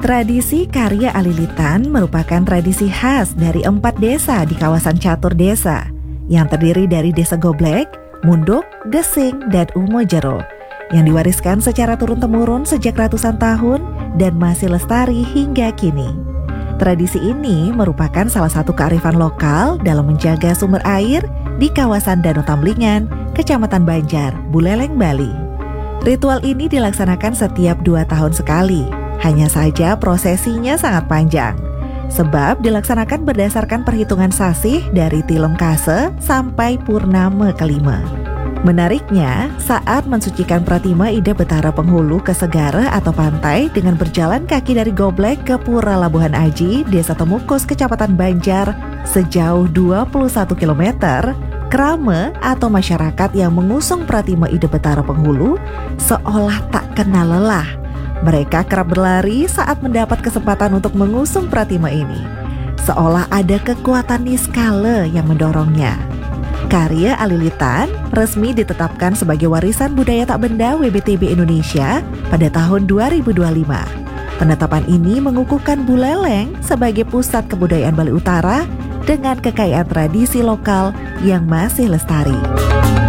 Tradisi karya Alilitan merupakan tradisi khas dari 4 desa di kawasan catur desa yang terdiri dari Desa Goblek, Munduk, Gesing, dan Umojero yang diwariskan secara turun-temurun sejak ratusan tahun dan masih lestari hingga kini. Tradisi ini merupakan salah satu kearifan lokal dalam menjaga sumber air di kawasan Danau Tamblingan, Kecamatan Banjar, Buleleng, Bali. Ritual ini dilaksanakan setiap 2 tahun sekali. Hanya saja prosesinya sangat panjang, sebab dilaksanakan berdasarkan perhitungan sasih dari Tilem Kase sampai Purnama kelima. Menariknya, saat mensucikan Pratima Ida Betara Penghulu ke Segara atau pantai dengan berjalan kaki dari Goblek ke Pura Labuhan Aji, Desa Temukus, Kecamatan Banjar sejauh 21 km, krame atau masyarakat yang mengusung Pratima Ida Betara Penghulu seolah tak kenal lelah. Mereka kerap berlari saat mendapat kesempatan untuk mengusung Pratima ini, seolah ada kekuatan niskala yang mendorongnya. Karya Alilitan resmi ditetapkan sebagai warisan budaya tak benda WBTB Indonesia pada tahun 2025. Penetapan ini mengukuhkan Buleleng sebagai pusat kebudayaan Bali Utara dengan kekayaan tradisi lokal yang masih lestari.